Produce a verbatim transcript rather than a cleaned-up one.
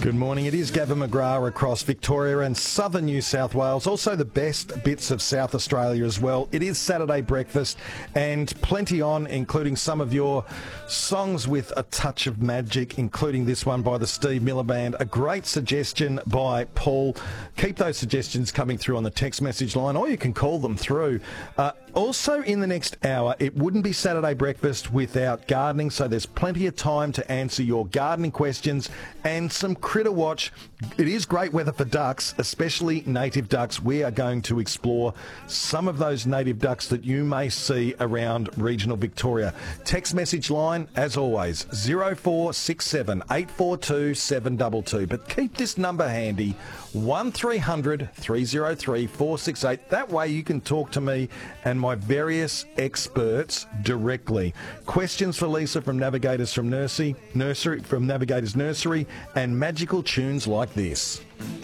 Good morning. It is Gavin McGrath across Victoria and southern New South Wales. Also the best bits of South Australia as well. It is Saturday breakfast and plenty on, including some of your songs with a touch of magic, including this one by the Steve Miller Band. A great suggestion by Paul. Keep those suggestions coming through on the text message line, or you can call them through. Uh, also in the next hour, it wouldn't be Saturday breakfast without gardening, so there's plenty of time to answer your gardening questions and some Critter Watch. It is great weather for ducks, especially native ducks. We are going to explore some of those native ducks that you may see around regional Victoria. Text message line, as always, zero four six seven, eight four two, seven two two. But keep this number handy, one three hundred, three oh three, four six eight. That way you can talk to me and my various experts directly. Questions for Lisa from Navigators from Nursery, Nursery from Navigators Nursery, and magical tunes like this.